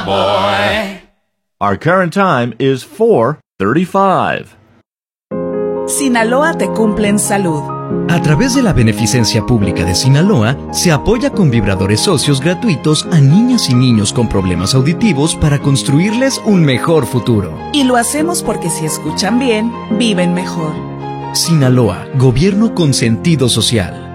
boy. Our current time is 4:35. Sinaloa te cumple en salud. A través de la Beneficencia Pública de Sinaloa, se apoya con vibradores socios gratuitos a niñas y niños con problemas auditivos para construirles un mejor futuro. Y lo hacemos porque si escuchan bien, viven mejor. Sinaloa, gobierno con sentido social.